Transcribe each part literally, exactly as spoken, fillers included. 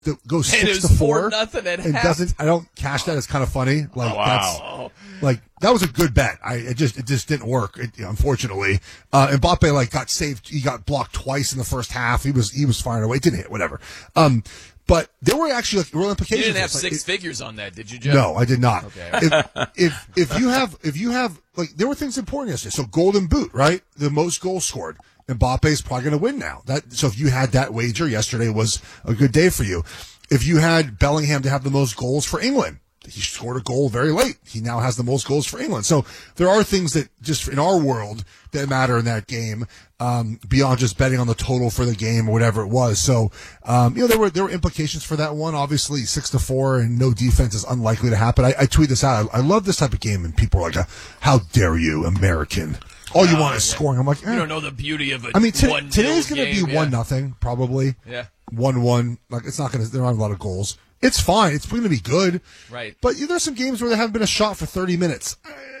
that goes and six it to four four nothing at and half. doesn't. I don't cash that as kind of funny. Like oh, wow. that's like that was a good bet. I it just it just didn't work. It, unfortunately, uh, Mbappe like got saved. He got blocked twice in the first half. He was he was firing away. It didn't hit. Whatever. Um, but there were actually like real implications. You didn't have like, six it, figures on that, did you, Jeff? No, I did not. Okay. if, if if you have if you have like there were things important yesterday. So Golden Boot, right? The most goals scored. Mbappe is probably going to win now. That so if you had that wager yesterday was a good day for you. If you had Bellingham to have the most goals for England, he scored a goal very late. He now has the most goals for England. So there are things that just in our world that matter in that game, um, beyond just betting on the total for the game or whatever it was. So, um, you know, there were, there were implications for that one. Obviously six to four and no defense is unlikely to happen. I, I tweet this out. I, I love this type of game and people are like, how dare you, American? All you oh, want is yeah. scoring. I'm like, eh. You don't know the beauty of it. I mean, t- today's going to be yeah. one nothing probably. Yeah. One one. Like it's not going to. There aren't a lot of goals. It's fine. It's going to be good. Right. But you know, there's some games where there haven't been a shot for thirty minutes.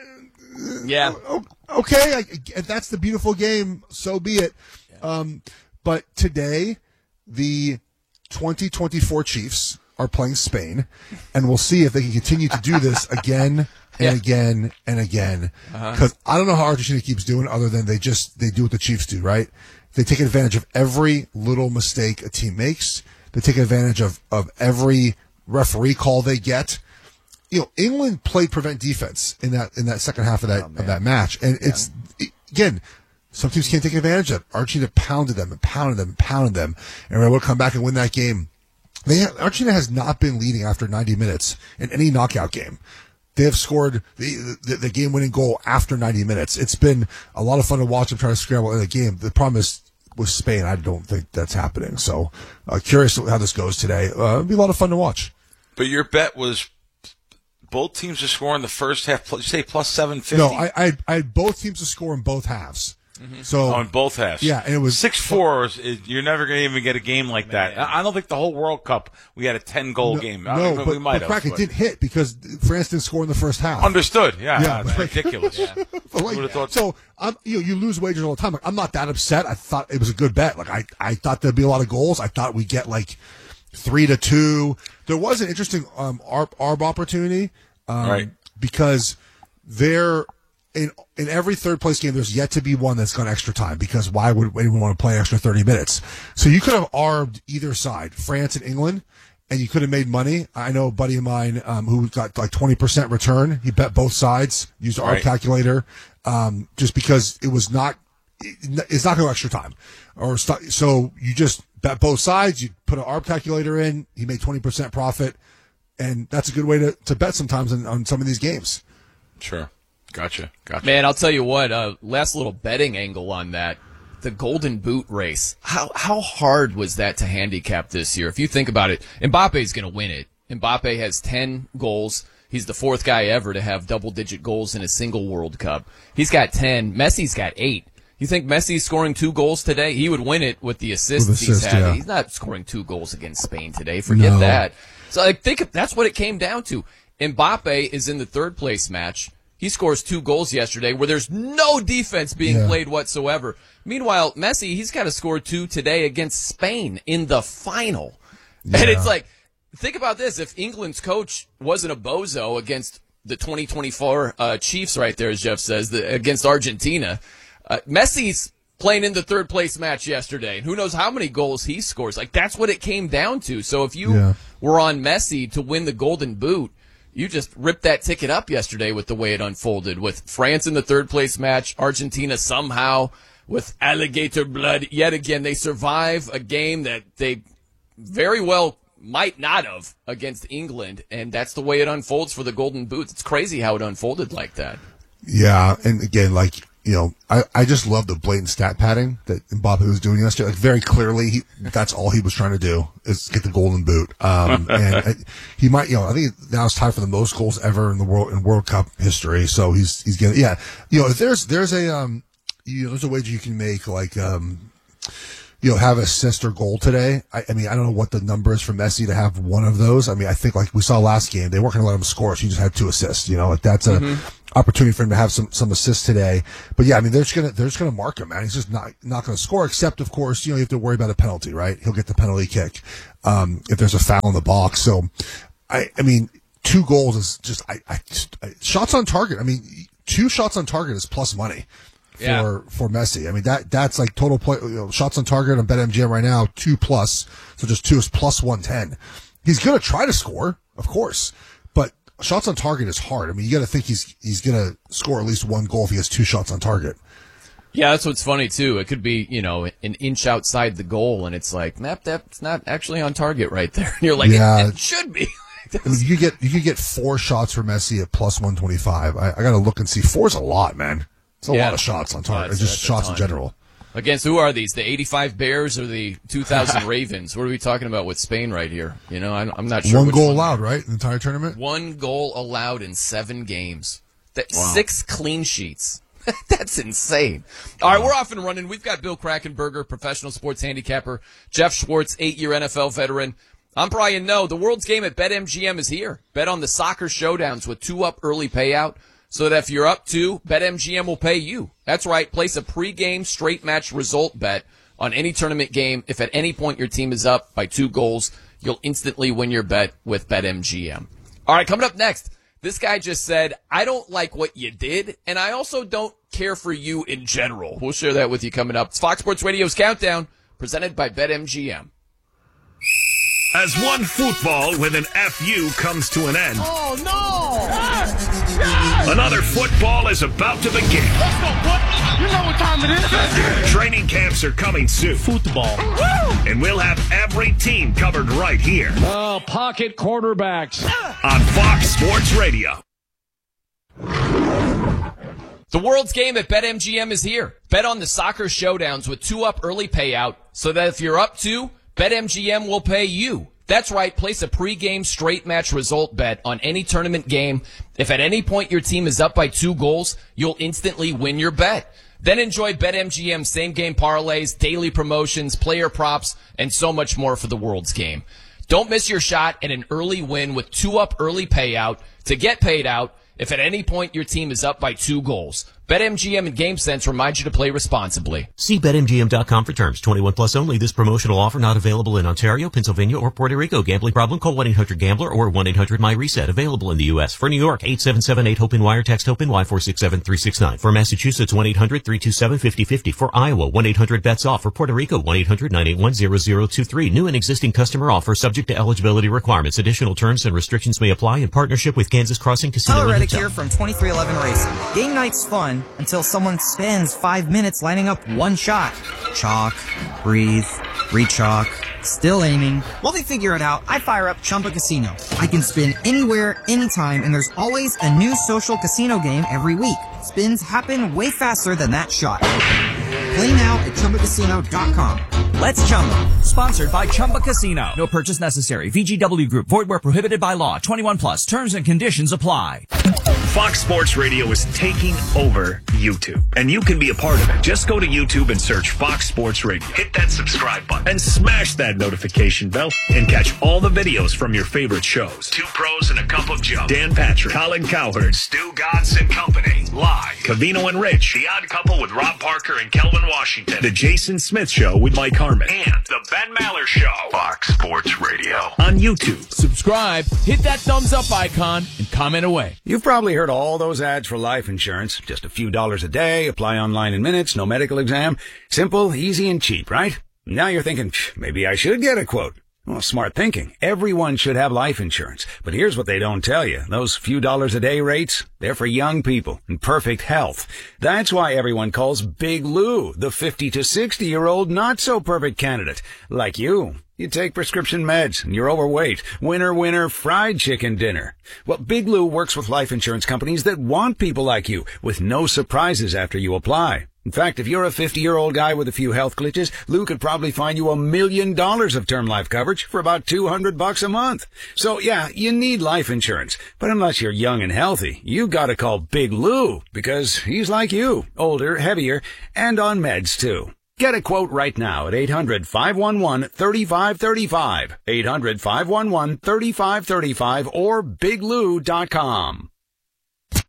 Yeah. Okay. I, if that's the beautiful game, so be it. Yeah. Um, but today, the twenty twenty-four Chiefs are playing Spain, and we'll see if they can continue to do this again. And yeah. again and again, because uh-huh. I don't know how Argentina keeps doing other than they just they do what the Chiefs do, right? They take advantage of every little mistake a team makes. They take advantage of, of every referee call they get. You know, England played prevent defense in that in that second half of that oh, of that match, and yeah. it's again some teams can't take advantage of it. Argentina pounded them and pounded them and pounded them, and we're able to come back and win that game. They have, Argentina has not been leading after ninety minutes in any knockout game. They have scored the, the, the game-winning goal after ninety minutes. It's been a lot of fun to watch them try to scramble in the game. The problem is with Spain, I don't think that's happening. So, uh, curious how this goes today. Uh, it'll be a lot of fun to watch. But your bet was both teams to score in the first half. You say plus seven fifty? No, I, I, I had both teams to score in both halves. Mm-hmm. So oh, in both halves. Yeah, and it was six four. You're never going to even get a game like Man. that. I don't think the whole World Cup we had a ten goal no, game. No, I mean, but, we might but have. Crack, But. it didn't hit because France didn't score in the first half. Understood. Yeah, yeah that's ridiculous. yeah. Like, Who would have thought? So um, you know, you lose wagers all the time. Like, I'm not that upset. I thought it was a good bet. Like I, I thought there'd be a lot of goals. I thought we'd get like three to two. There was an interesting um arb, arb opportunity, um, right? Because they're. In in every third place game, there's yet to be one that's gone extra time because why would anyone want to play extra thirty minutes? So you could have arbed either side, France and England, and you could have made money. I know a buddy of mine um, who got like twenty percent return. He bet both sides, used our right. calculator, um, just because it was not, it's not going to go extra time. Or st- so you just bet both sides. You put an A R B calculator in. He made twenty percent profit, and that's a good way to, to bet sometimes on, on some of these games. Sure. Gotcha. Gotcha. Man, I'll tell you what, uh, last little betting angle on that. The Golden Boot race. How how hard was that to handicap this year? If you think about it, Mbappe's going to win it. Mbappe has ten goals. He's the fourth guy ever to have double-digit goals in a single World Cup. He's got ten. Messi's got eight. You think Messi's scoring two goals today? He would win it with the assists with assist, he's had. Yeah. He's not scoring two goals against Spain today. Forget no. that. So I think that's what it came down to. Mbappe is in the third place match. He scores two goals yesterday where there's no defense being yeah. played whatsoever. Meanwhile, Messi, he's got to score two today against Spain in the final. Yeah. And it's like, think about this. If England's coach wasn't a bozo against the twenty twenty-four uh, Chiefs right there, as Jeff says, the, against Argentina, uh, Messi's playing in the third place match yesterday. And who knows how many goals he scores. Like, that's what it came down to. So if you yeah. were on Messi to win the Golden Boot, you just ripped that ticket up yesterday with the way it unfolded, with France in the third place match, Argentina somehow with alligator blood. Yet again, they survive a game that they very well might not have against England, and that's the way it unfolds for the Golden Boots. It's crazy how it unfolded like that. Yeah, and again, like, you know, I, I just love the blatant stat padding that Mbappe was doing yesterday. Like, very clearly, he, that's all he was trying to do is get the Golden Boot. Um, and I, he might, you know, I think now it's tied for the most goals ever in the world in World Cup history. So he's he's getting, yeah, you know, if there's there's a um, you know, there's a wager you can make, like um, you know, have assist or goal today. I, I mean, I don't know what the number is for Messi to have one of those. I mean, I think like we saw last game, they weren't going to let him score, so he just had two assists. You know, like that's a, mm-hmm. opportunity for him to have some, some assists today. But yeah, I mean, they're just gonna, they're just gonna mark him, man. He's just not, not gonna score, except of course, you know, you have to worry about a penalty, right? He'll get the penalty kick, um, if there's a foul in the box. So, I, I mean, two goals is just, I, I, just, I shots on target. I mean, two shots on target is plus money for, yeah. for Messi. I mean, that, that's like total play, you know, shots on target on BetMGM right now, two plus. So just two is plus one ten. He's gonna try to score, of course, but shots on target is hard. I mean, you got to think he's he's going to score at least one goal if he has two shots on target. Yeah, that's what's funny too. It could be, you know, an inch outside the goal, and it's like, map that's not actually on target right there. And you're like, yeah. it, it should be. I mean, you could get you could get four shots for Messi at plus one twenty five. I, I got to look and see. Four's a lot, man. It's a yeah. lot of shots on target. Oh, just shots in general. Against who are these? The eighty-five Bears or the two thousand Ravens? What are we talking about with Spain right here? You know, I'm, I'm not sure. One which goal one. allowed, right? In the entire tournament? One goal allowed in seven games. That, wow. Six clean sheets. That's insane. All right, we're off and running. We've got Bill Krackomberger, professional sports handicapper. Jeff Schwartz, eight-year N F L veteran. I'm Brian Noe. The world's game at BetMGM is here. Bet on the soccer showdowns with two-up early payout, so that if you're up two, BetMGM will pay you. That's right. Place a pregame straight match result bet on any tournament game. If at any point your team is up by two goals, you'll instantly win your bet with BetMGM. All right, coming up next, this guy just said, I don't like what you did, and I also don't care for you in general. We'll share that with you coming up. It's Fox Sports Radio's Countdown, presented by BetMGM. As one football with an F U comes to an end. Oh, no! Yes! Yes! Another football is about to begin. Let's go, boy! You know what time it is. Training camps are coming soon. Football. Woo! And we'll have every team covered right here. Oh, pocket quarterbacks. On Fox Sports Radio. The world's game at BetMGM is here. Bet on the soccer showdowns with two-up early payout, so that if you're up two, BetMGM will pay you. That's right. Place a pregame straight match result bet on any tournament game. If at any point your team is up by two goals, you'll instantly win your bet. Then enjoy BetMGM same-game parlays, daily promotions, player props, and so much more for the world's game. Don't miss your shot at an early win with two-up early payout to get paid out if at any point your team is up by two goals. BetMGM and GameSense remind you to play responsibly. See Bet M G M dot com for terms. twenty-one plus only. This promotional offer not available in Ontario, Pennsylvania, or Puerto Rico. Gambling problem? Call one eight hundred gambler or one eight hundred my reset. Available in the U S. For New York, eight seven seven eight HOPE wire. Text HOPE-NY four six seven three six nine. For Massachusetts, one eight hundred three two seven five zero five zero. For Iowa, one eight hundred bets off. For Puerto Rico, one eight hundred nine eight one zero zero two three. New and existing customer offer subject to eligibility requirements. Additional terms and restrictions may apply in partnership with Kansas Crossing Casino Tyler and Reddick Hotel. here from twenty-three eleven Racing. Game night's fun until someone spends five minutes lining up one shot. Chalk, breathe, re-chalk, still aiming. While they figure it out, I fire up Chumba Casino. I can spin anywhere, anytime, and there's always a new social casino game every week. Spins happen way faster than that shot. Play now at Chumba Casino dot com. Let's Chumba. Sponsored by Chumba Casino. No purchase necessary. V G W Group. Void where prohibited by law. twenty-one plus. Terms and conditions apply. Fox Sports Radio is taking over YouTube, and you can be a part of it. Just go to YouTube and search Fox Sports Radio. Hit that subscribe button and smash that notification bell and catch all the videos from your favorite shows. Two Pros and a Cup of Joe. Dan Patrick, Colin Cowherd, Stu Godson and Company. Live. Cavino and Rich. The Odd Couple with Rob Parker and Kelvin Washington. The Jason Smith Show with Mike Harmon. And The Ben Maller Show. Fox Sports Radio. On YouTube. Subscribe, hit that thumbs up icon, and comment away. You've probably heard all those ads for life insurance. Just a few dollars a day, apply online in minutes, no medical exam. Simple, easy, and cheap, right? Now you're thinking, maybe I should get a quote. Well, smart thinking. Everyone should have life insurance. But here's what they don't tell you. Those few dollars a day rates, they're for young people in perfect health. That's why everyone calls Big Lou the fifty to sixty year old not so perfect candidate. Like you. You take prescription meds and you're overweight. Winner, winner, fried chicken dinner. Well, Big Lou works with life insurance companies that want people like you with no surprises after you apply. In fact, if you're a fifty-year-old guy with a few health glitches, Lou could probably find you a million dollars of term life coverage for about two hundred bucks a month. So yeah, you need life insurance. But unless you're young and healthy, you gotta call Big Lou because he's like you, older, heavier, and on meds too. Get a quote right now at eight hundred, five one one, three five three five, eight hundred, five one one, three five three five, or big lou dot com.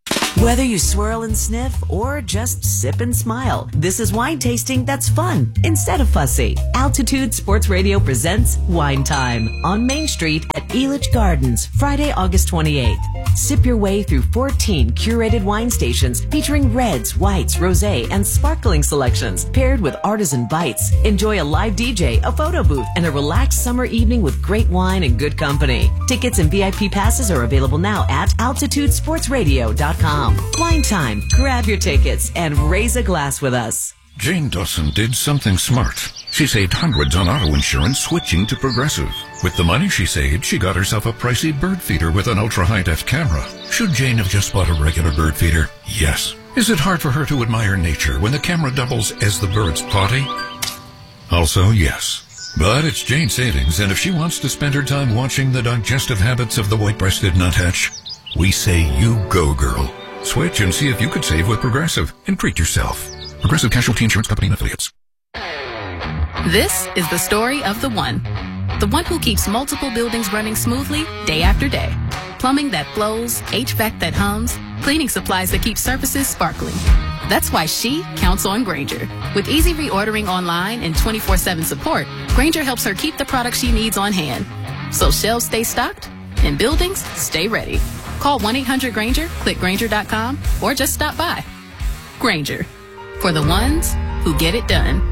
Whether you swirl and sniff or just sip and smile, this is wine tasting that's fun instead of fussy. Altitude Sports Radio presents Wine Time on Main Street at Elitch Gardens, Friday, August twenty-eighth. Sip your way through fourteen curated wine stations featuring reds, whites, rosé, and sparkling selections paired with artisan bites. Enjoy a live D J, a photo booth, and a relaxed summer evening with great wine and good company. Tickets and V I P passes are available now at altitude sports radio dot com. Wine Time. Grab your tickets and raise a glass with us. Jane Dawson did something smart. She saved hundreds on auto insurance switching to Progressive. With the money she saved, she got herself a pricey bird feeder with an ultra-high-def camera. Should Jane have just bought a regular bird feeder? Yes. Is it hard for her to admire nature when the camera doubles as the bird's potty? Also, yes. But it's Jane's savings, and if she wants to spend her time watching the digestive habits of the white-breasted nuthatch, we say you go, girl. Switch and see if you could save with Progressive and treat yourself. Progressive Casualty Insurance Company and Affiliates. This is the story of the one. The one who keeps multiple buildings running smoothly day after day. Plumbing that flows, H V A C that hums, cleaning supplies that keep surfaces sparkling. That's why she counts on Grainger. With easy reordering online and twenty-four seven support, Grainger helps her keep the products she needs on hand. So shelves stay stocked and buildings stay ready. Call one eight hundred Grainger, click Grainger dot com, or just stop by. Grainger. For the ones who get it done.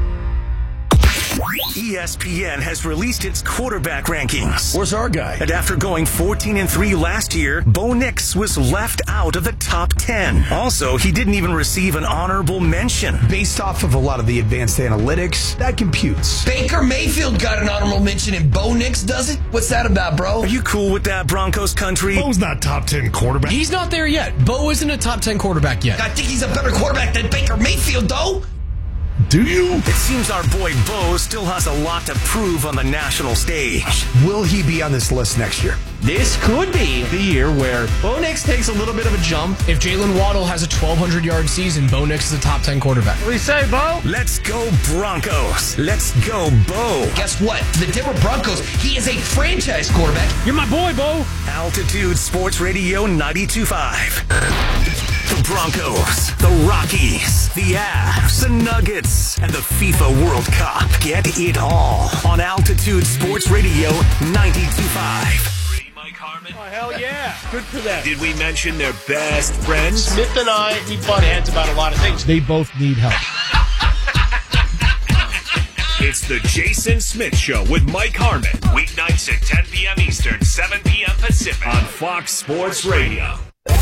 E S P N has released its quarterback rankings. Where's our guy? And after going fourteen and three last year, Bo Nix was left out of the top ten. Also, he didn't even receive an honorable mention. Based off of a lot of the advanced analytics, that computes. Baker Mayfield got an honorable mention and Bo Nix doesn't? What's that about, bro? Are you cool with that, Broncos country? Bo's not top ten quarterback. He's not there yet. Bo isn't a top ten quarterback yet. I think he's a better quarterback than Baker Mayfield, though. Do you? It seems our boy Bo still has a lot to prove on the national stage. Will he be on this list next year? This could be the year where Bo Nix takes a little bit of a jump. If Jalen Waddle has a twelve hundred yard season, Bo Nix is a top ten quarterback. What do you say, Bo? Let's go Broncos. Let's go Bo. Guess what? The Denver Broncos, he is a franchise quarterback. You're my boy, Bo. Altitude Sports Radio ninety-two point five. The Broncos, the Rockies, the Avs, the Nuggets, and the FIFA World Cup. Get it all on Altitude Sports Radio ninety-two point five. Mike Harmon. Oh, hell yeah. Good for them. Did we mention their best friends? Smith and I, we butt heads about a lot of things. They both need help. It's the Jason Smith Show with Mike Harmon. Weeknights at ten p.m. Eastern, seven p.m. Pacific on Fox Sports Radio.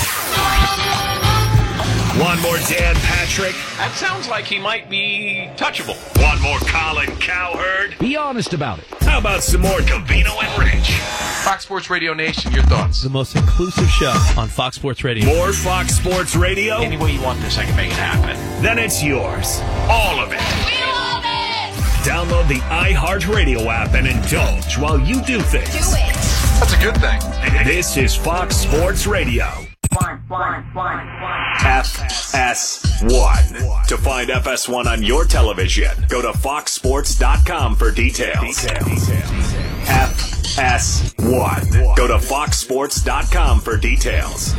One more Dan Patrick. That sounds like he might be touchable. One more Colin Cowherd. Be honest about it. How about some more Covino and Rich? Fox Sports Radio Nation, your thoughts? The most inclusive show on Fox Sports Radio. More Fox Sports Radio? Any way you want this, I can make it happen. Then it's yours. All of it. We love it! Download the iHeartRadio app and indulge while you do things. Do it. That's a good thing. This is Fox Sports Radio. One, one, one, one. F S one. To find F S one on your television, go to fox sports dot com for details. F S one. Go to fox sports dot com for details.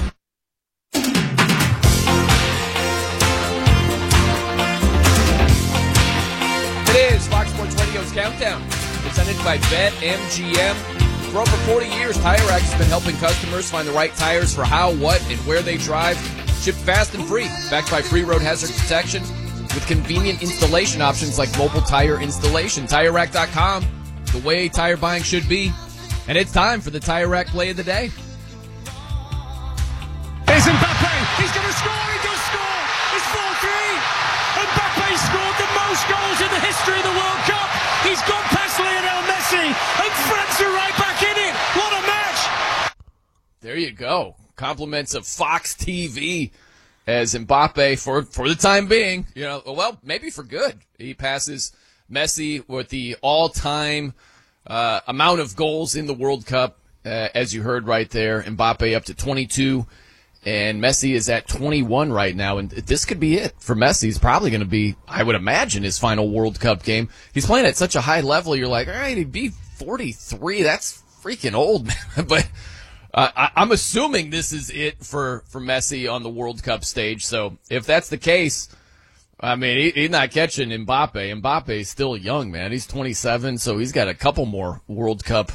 It is Fox Sports Radio's Countdown, presented by BetMGM. For over forty years, Tire Rack has been helping customers find the right tires for how, what, and where they drive. Shipped fast and free, backed by free road hazard protection, with convenient installation options like mobile tire installation. Tire Rack dot com, the way tire buying should be. And it's time for the Tire Rack play of the day. There's Mbappe. He's going to score. He does score. It's four three. Mbappe scored the most goals in the history of the World Cup. He's gone past Lionel Messi, and France are right back in it. What a match. There you go. Compliments of Fox T V as Mbappe, for, for the time being, you know, well, maybe for good. He passes Messi with the all-time uh, amount of goals in the World Cup, uh, as you heard right there. Mbappe up to twenty-two, and Messi is at twenty-one right now, and this could be it for Messi. He's probably going to be, I would imagine, his final World Cup game. He's playing at such a high level, you're like, all right, he'd be forty-three. That's freaking old, man. But Uh, I, I'm assuming this is it for, for Messi on the World Cup stage. So if that's the case, I mean, he, he's not catching Mbappe. Mbappe's still young, man. He's twenty-seven, so he's got a couple more World Cup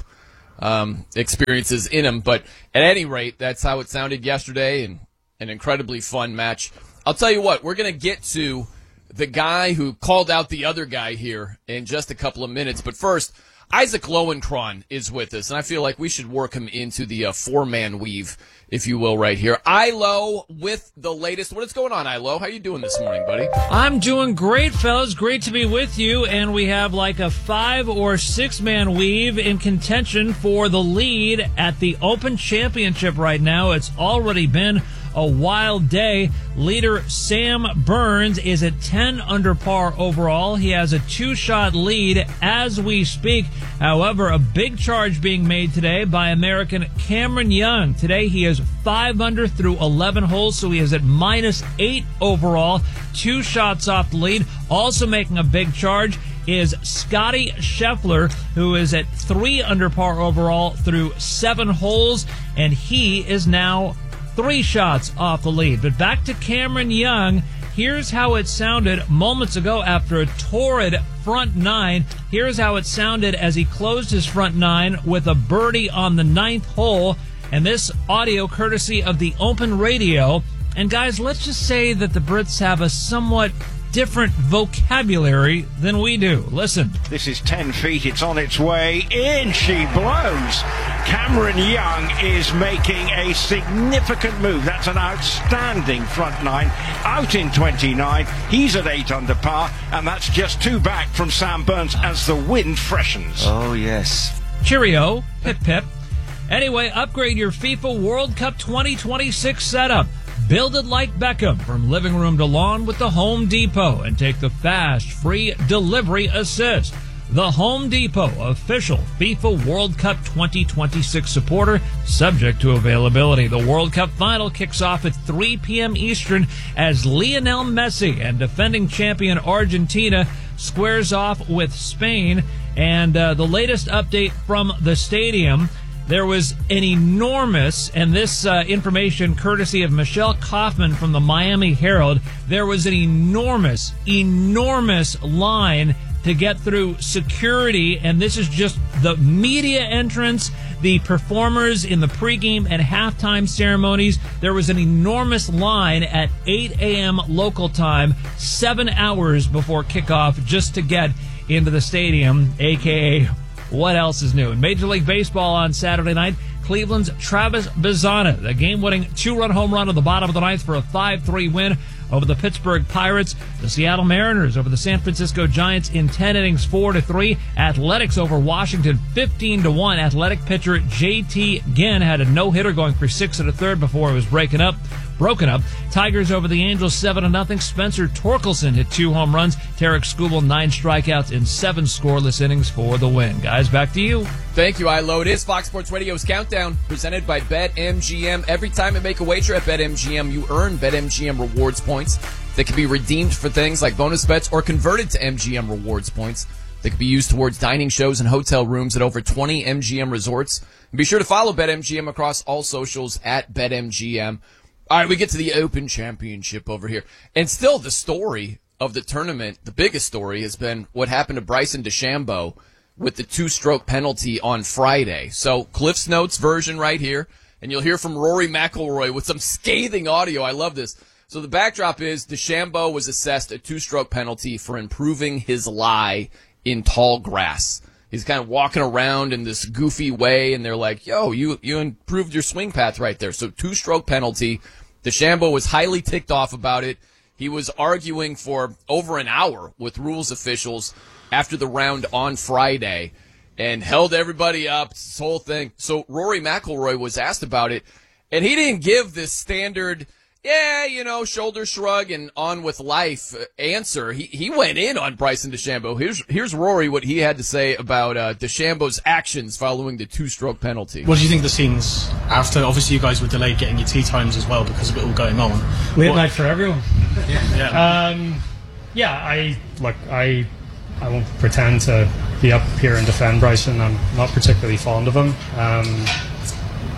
um, experiences in him. But at any rate, that's how it sounded yesterday, and an incredibly fun match. I'll tell you what, we're going to get to the guy who called out the other guy here in just a couple of minutes. But first, Isaac Lowenkron is with us, and I feel like we should work him into the uh, four-man weave, if you will, right here. Ilo with the latest. What is going on, Ilo? How you doing this morning, buddy? I'm doing great, fellas. Great to be with you, and we have like a five- or six-man weave in contention for the lead at the Open Championship right now. It's already been a wild day. Leader Sam Burns is at ten under par overall. He has a two-shot lead as we speak. However, a big charge being made today by American Cameron Young. Today he is five under through eleven holes, so he is at minus eight overall. Two shots off the lead. Also making a big charge is Scotty Scheffler, who is at three under par overall through seven holes, and he is now three shots off the lead. But back to Cameron Young. Here's how it sounded moments ago after a torrid front nine. Here's how it sounded as he closed his front nine with a birdie on the ninth hole. And this audio courtesy of the Open Radio. And guys, let's just say that the Brits have a somewhat different vocabulary than we do. Listen. This is ten feet. It's on its way. In she blows. Cameron Young is making a significant move. That's an outstanding front nine. Out in twenty-nine. He's at eight under par, and that's just two back from Sam Burns as the wind freshens. Oh, yes. Cheerio. Pip, pip. Anyway, upgrade your FIFA World Cup twenty twenty-six setup. Build it like Beckham from living room to lawn with the Home Depot and take the fast, free delivery assist. The Home Depot, official FIFA World Cup twenty twenty-six supporter, subject to availability. The World Cup final kicks off at three p.m. Eastern as Lionel Messi and defending champion Argentina squares off with Spain. And uh, the latest update from the stadium, there was an enormous, and this uh, information courtesy of Michelle Kaufman from the Miami Herald, there was an enormous, enormous line to get through security, and this is just the media entrance, the performers in the pregame and halftime ceremonies. There was an enormous line at eight a.m. local time, seven hours before kickoff, just to get into the stadium, a k a what else is new? In Major League Baseball on Saturday night, Cleveland's Travis Bazzana, the game-winning two-run home run at the bottom of the ninth for a five three win over the Pittsburgh Pirates. The Seattle Mariners over the San Francisco Giants in ten innings, four to three. Athletics over Washington, fifteen to one. Athletic pitcher J T Ginn had a no-hitter going for six and a third before it was breaking up. Broken up. Tigers over the Angels, seven to nothing. Spencer Torkelson hit two home runs. Tarek Skubal, nine strikeouts in seven scoreless innings for the win. Guys, back to you. Thank you, Ilo. It is Fox Sports Radio's Countdown, presented by BetMGM. Every time you make a wager at BetMGM, you earn BetMGM rewards points that can be redeemed for things like bonus bets or converted to M G M rewards points that can be used towards dining shows and hotel rooms at over twenty M G M resorts. And be sure to follow BetMGM across all socials at BetMGM. All right, we get to the Open Championship over here. And still the story of the tournament, the biggest story, has been what happened to Bryson DeChambeau with the two-stroke penalty on Friday. So Cliff's Notes version right here, and you'll hear from Rory McIlroy with some scathing audio. I love this. So the backdrop is DeChambeau was assessed a two-stroke penalty for improving his lie in tall grass. He's kind of walking around in this goofy way, and they're like, yo, you you improved your swing path right there. So two-stroke penalty. DeChambeau was highly ticked off about it. He was arguing for over an hour with rules officials after the round on Friday and held everybody up, this whole thing. So Rory McIlroy was asked about it, and he didn't give this standard, yeah, you know, shoulder shrug and on with life answer. He he went in on Bryson DeChambeau. Here's here's Rory, what he had to say about uh, DeChambeau's actions following the two-stroke penalty. What do you think of the scenes after? Obviously, you guys were delayed getting your tee times as well because of it all going on. Late What- night for everyone. Yeah. yeah. Um, yeah, I look. I I won't pretend to be up here and defend Bryson. I'm not particularly fond of him. Um,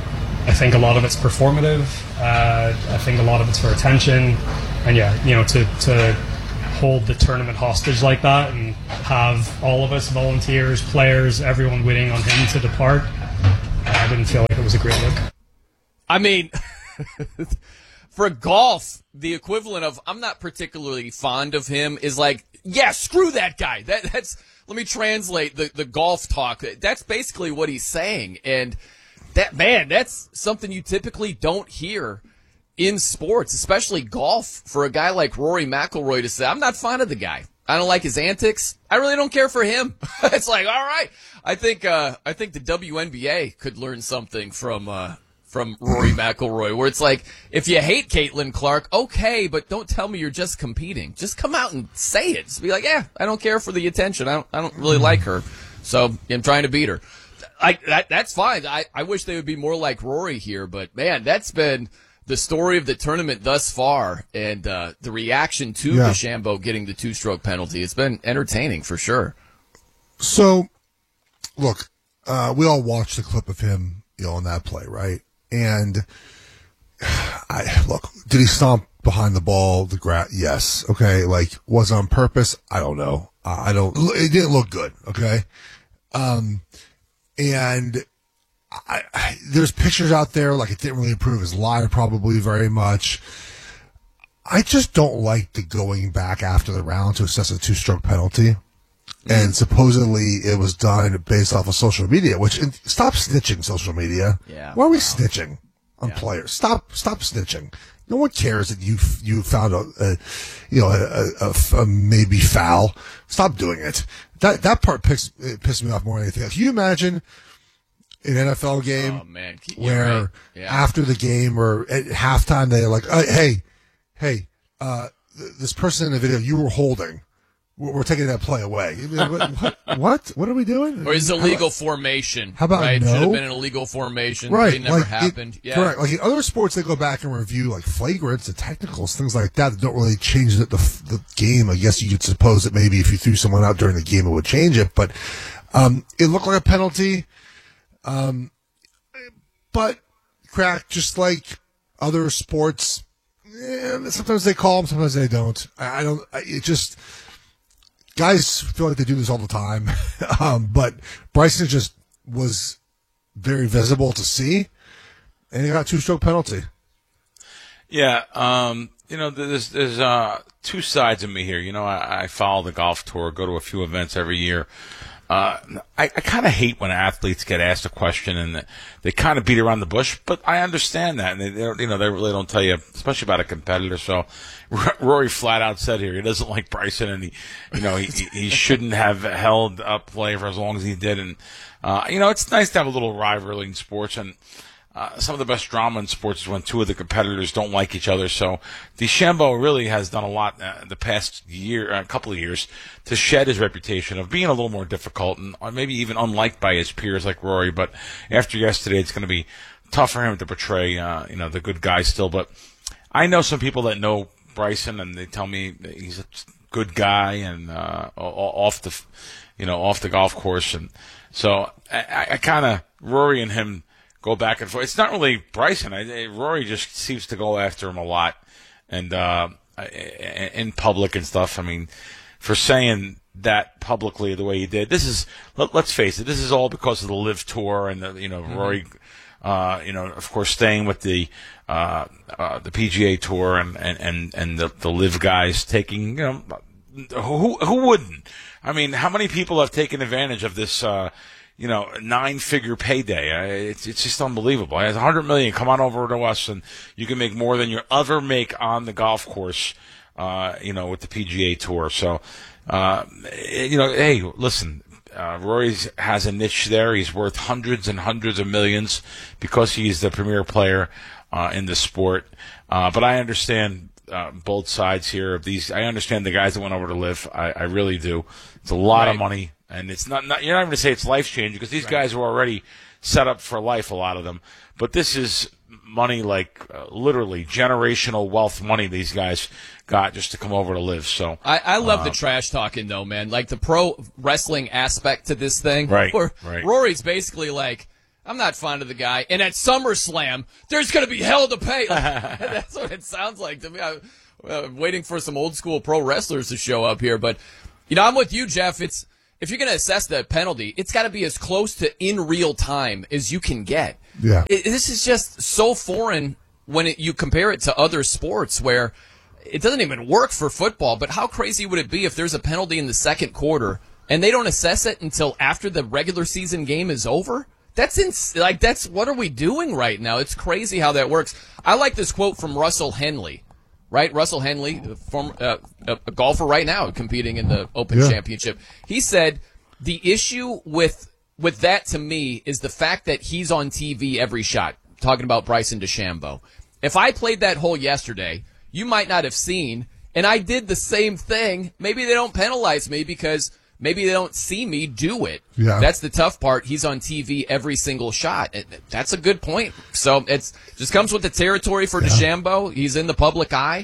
I think a lot of it's performative. Uh, I think a lot of it's for attention. And yeah, you know, to, to hold the tournament hostage like that and have all of us, volunteers, players, everyone waiting on him to depart, I didn't feel like it was a great look. I mean, for golf, the equivalent of I'm not particularly fond of him is like, yeah, screw that guy. That that's let me translate the, the golf talk. That's basically what he's saying. And that man, that's something you typically don't hear in sports, especially golf, for a guy like Rory McIlroy to say, I'm not fond of the guy. I don't like his antics. I really don't care for him. It's like, all right. I think uh, I think the W N B A could learn something from uh, from Rory McIlroy, where it's like, if you hate Caitlin Clark, okay, but don't tell me you're just competing. Just come out and say it. Just be like, yeah, I don't care for the attention. I don't I don't really like her, so I'm trying to beat her. I that that's fine. I, I wish they would be more like Rory here, but man, that's been the story of the tournament thus far, and uh, the reaction to Yeah. DeChambeau getting the two-stroke penalty. It's been entertaining for sure. So, look, uh, we all watched the clip of him, you know, on that play, right? And I look, did he stomp behind the ball? The gra- yes, okay. Like, was it on purpose? I don't know. Uh, I don't. It didn't look good, okay. Um, and I, I, there's pictures out there, like it didn't really improve his lie probably very much. I just don't like the going back after the round to assess a two-stroke penalty. And supposedly it was done based off of social media, which, and stop snitching, social media. Yeah. Why are we snitching on players? Stop, stop snitching. No one cares that you you found a, a you know a, a, a maybe foul. Stop doing it. That that part picks, it pissed me off more than anything else. Can you imagine an N F L game Oh, man. where right. Yeah. after the game or at halftime they're like, uh, hey, hey, uh, th- this person in the video you were holding, we're, we're taking that play away. What, what? What? What are we doing? Or is How illegal about- formation. How about right? no? Should have been an illegal formation. Right, It never like, it- happened. yeah. Correct. Like in other sports, they go back and review like flagrants and technicals, things like that that don't really change the, the the game. I guess you could suppose that maybe if you threw someone out during the game, it would change it. But um, it looked like a penalty. Um, but crack, just like other sports, eh, sometimes they call them, sometimes they don't. I, I don't. I, it just guys feel like they do this all the time. um, but Bryson just was very visible to see, and he got a two-stroke penalty. Yeah, um, you know, there's there's uh, two sides of me here. You know, I, I follow the golf tour, go to a few events every year. Uh, I, I kind of hate when athletes get asked a question and they kind of beat around the bush, but I understand that, and they, they don't, you know, they really don't tell you, especially about a competitor. So Rory flat out said here he doesn't like Bryson, and he, you know, he he shouldn't have held up play for as long as he did, and uh, you know, it's nice to have a little rivalry in sports, and Uh, some of the best drama in sports is when two of the competitors don't like each other. So DeChambeau really has done a lot uh, the past year, a uh, couple of years, to shed his reputation of being a little more difficult and maybe even unliked by his peers like Rory. But after yesterday, it's going to be tough for him to portray, uh, you know, the good guy still. But I know some people that know Bryson, and they tell me that he's a good guy and uh, off the, you know, off the golf course. And so I, I kind of Rory and him go back and forth. It's not really Bryson. I, I, Rory just seems to go after him a lot, and uh, in public and stuff. I mean, for saying that publicly the way he did, this is let, let's face it. This is all because of the Live Tour and the, you know, mm-hmm. Rory, uh, you know, of course, staying with the uh, uh, the P G A Tour and and and, and the, the Live guys taking, you know, who who wouldn't? I mean, how many people have taken advantage of this? Uh, You know, nine-figure payday. It's it's just unbelievable. It's a hundred million. Come on over to us, and you can make more than you ever make on the golf course. Uh, you know, with the P G A Tour. So, uh, you know, hey, listen, uh, Rory has a niche there. He's worth hundreds and hundreds of millions because he's the premier player uh, in the sport. Uh, but I understand uh, both sides here of these. I understand the guys that went over to Live. I, I really do. It's a lot right. of money. And it's not, not, you're not even going to say it's life-changing because these right. guys are already set up for life, a lot of them. But this is money like uh, literally generational wealth money these guys got just to come over to Live. So I, I love uh, the trash talking, though, man. Like the pro wrestling aspect to this thing. Right, Where right. Rory's basically like, I'm not fond of the guy. And at SummerSlam, there's going to be hell to pay. Like, that's what it sounds like to me. I'm uh, waiting for some old school pro wrestlers to show up here. But, you know, I'm with you, Jeff. It's if you're going to assess the penalty, it's got to be as close to in real time as you can get. Yeah. It, this is just so foreign when it, you compare it to other sports where it doesn't even work for football. But how crazy would it be if there's a penalty in the second quarter and they don't assess it until after the regular season game is over? That's ins- like that's what are we doing right now? It's crazy how that works. I like this quote from Russell Henley, right? Russell Henley, former, uh, a, a golfer right now competing in the Open Yeah. Championship. He said the issue with with that to me is the fact that he's on T V every shot. Talking about Bryson DeChambeau. If I played that hole yesterday, you might not have seen, and I did the same thing. Maybe they don't penalize me because maybe they don't see me do it. Yeah. That's the tough part. He's on T V every single shot. And that's a good point. So it's just comes with the territory for yeah. DeChambeau. He's in the public eye.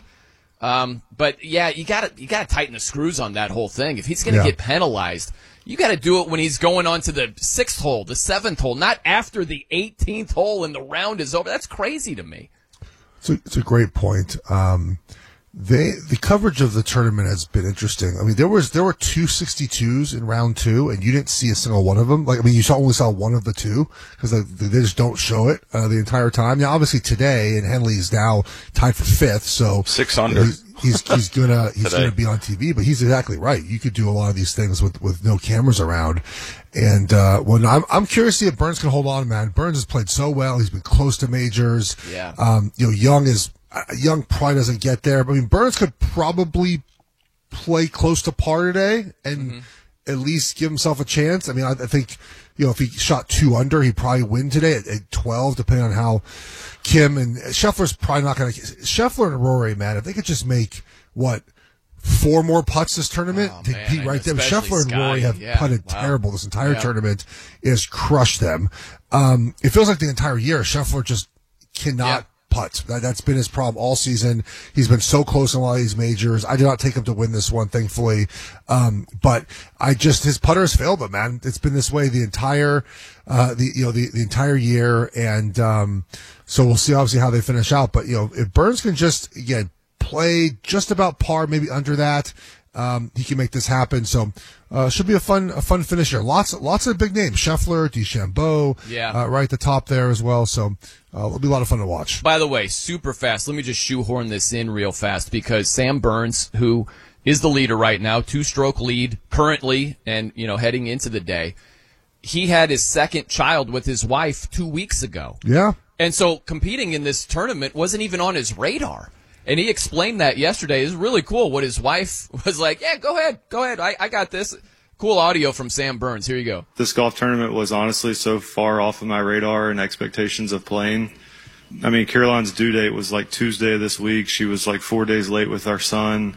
Um, but yeah, you gotta you gotta tighten the screws on that whole thing. If he's gonna Yeah. get penalized, you gotta do it when he's going on to the sixth hole, the seventh hole, not after the eighteenth hole and the round is over. That's crazy to me. It's a, it's a great point. Um, They the coverage of the tournament has been interesting. I mean, there was there were two sixty-twos in round two, and you didn't see a single one of them. Like, I mean, you saw, only saw one of the two because they, they just don't show it uh, the entire time. Now, obviously today, and Henley's now tied for fifth, so six under. He's he's, he's gonna he's gonna be on T V, but he's exactly right. You could do a lot of these things with with no cameras around. And uh, well, I'm I'm curious to see if Burns can hold on, man. Burns has played so well. He's been close to majors. Yeah. Um, you know, Young is. Young probably doesn't get there, but I mean, Burns could probably play close to par today and mm-hmm. at least give himself a chance. I mean, I, I think, you know, if he shot two under, he'd probably win today at, at twelve, depending on how Kim and Scheffler's probably not going to. Scheffler and Rory, man, if they could just make what four more putts this tournament, oh, to man, compete right there. Scheffler and Scotty. Rory have yeah. putted wow. terrible this entire yeah. tournament. It has crushed them. Um, it feels like the entire year Scheffler just cannot. Yeah. Putt. That, that's been his problem all season. He's been so close in a lot of these majors. I did not take him to win this one, thankfully. Um, but I just, his putter has failed him, man. It's been this way the entire, uh, the, you know, the, the entire year. And, um, so we'll see obviously how they finish out. But, you know, if Burns can just, again, play just about par, maybe under that, um, he can make this happen. So, uh, should be a fun, a fun finish here. Lots, lots of big names. Scheffler, DeChambeau, yeah. uh, right at the top there as well. So, uh, it'll be a lot of fun to watch. By the way, super fast. Let me just shoehorn this in real fast because Sam Burns, who is the leader right now, two-stroke lead currently, and you know heading into the day, he had his second child with his wife two weeks ago. Yeah, and so competing in this tournament wasn't even on his radar. And he explained that yesterday. It's really cool what his wife was like, yeah, go ahead, go ahead, I, I got this. Cool audio from Sam Burns. Here you go. This golf tournament was honestly so far off of my radar and expectations of playing. I mean, Caroline's due date was like Tuesday of this week. She was like four days late with our son.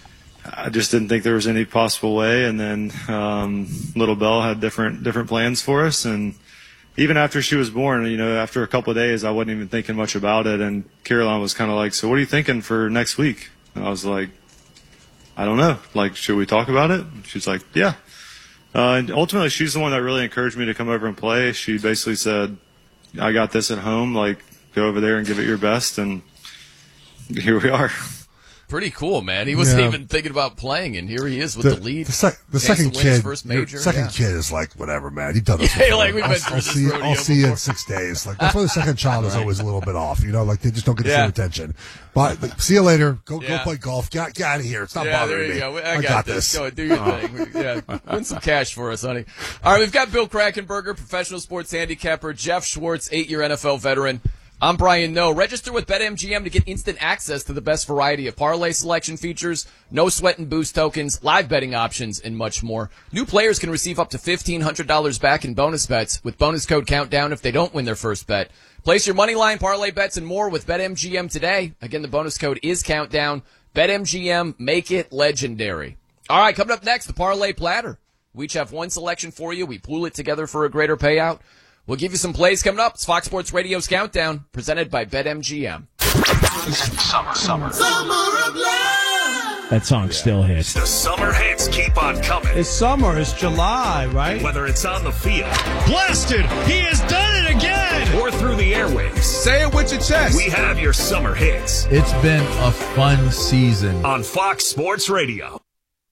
I just didn't think there was any possible way. And then um, little Belle had different different plans for us. And even after she was born, you know, after a couple of days, I wasn't even thinking much about it. And Caroline was kind of like, so what are you thinking for next week? And I was like, I don't know. Like, should we talk about it? She's like, yeah. Uh, and ultimately, she's the one that really encouraged me to come over and play. She basically said, I got this at home. Like, go over there and give it your best. And here we are. Pretty cool, man. He wasn't Yeah. even thinking about playing, and here he is with The, the, lead. the, sec- the Chance second to win his kid, first your major. second yeah. kid is like, whatever, man. You've done this Yeah, before. like, we've been I'll, through I'll this see, rodeo I'll see you in before. six days. Like, that's why the second child is always a little bit off. You know, like they just don't get the Yeah. same attention. But, but see you later. Go Yeah. go play golf. Get, get out of here. It's not Yeah, bothering there you me. go. I, I got, got this. this. Go do your Oh. thing. Yeah, win some cash for us, honey. All right, we've got Bill Krakenberger, professional sports handicapper, Jeff Schwartz, eight-year N F L veteran. I'm Brian Noe. Register with BetMGM to get instant access to the best variety of parlay selection features, no sweat and boost tokens, live betting options, and much more. New players can receive up to fifteen hundred dollars back in bonus bets with bonus code COUNTDOWN if they don't win their first bet. Place your money line, parlay bets, and more with BetMGM today. Again, the bonus code is COUNTDOWN. BetMGM, make it legendary. All right, coming up next, the Parlay Platter. We each have one selection for you. We pool it together for a greater payout. We'll give you some plays coming up. It's Fox Sports Radio's Countdown, presented by BetMGM. Summer, summer. Summer of love. That song still hits. The summer hits keep on coming. It's summer. It's July, right? Whether it's on the field, Blasted! He has done it Say it with your chest. We have your summer hits. It's been a fun season. On Fox Sports Radio.